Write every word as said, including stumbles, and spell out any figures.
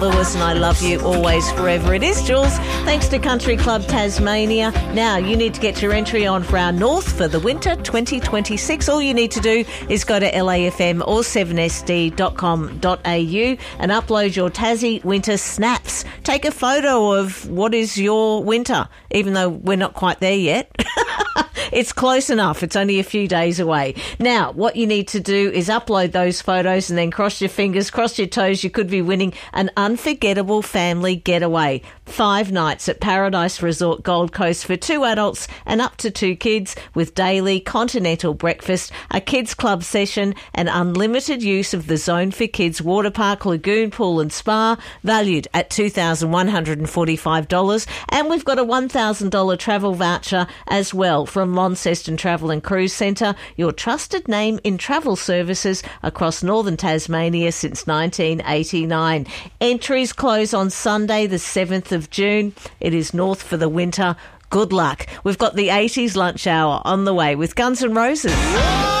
Lewis, and I love you always, forever. It is Jules. Thanks to Country Club Tasmania. Now, you need to get your entry on for our North for the winter twenty twenty-six. All you need to do is go to L A F M or seven S D dot com dot A U and upload your Tassie winter snaps. Take a photo of what is your winter, even though we're not quite there yet. It's close enough. It's only a few days away. Now, what you need to do is upload those photos and then cross your fingers, cross your toes. You could be winning an unforgettable family getaway. Five nights at Paradise Resort Gold Coast for two adults and up to two kids with daily continental breakfast, a kids club session and unlimited use of the Zone for Kids water park, lagoon, pool and spa, valued at two thousand one hundred forty-five dollars. And we've got a one thousand dollars travel voucher as well from Launceston Travel and Cruise Centre, your trusted name in travel services across northern Tasmania since nineteen eighty-nine. Entries close on Sunday the seventh of June. It is North for the winter. Good luck. We've got the eighties lunch hour on the way with Guns N' Roses.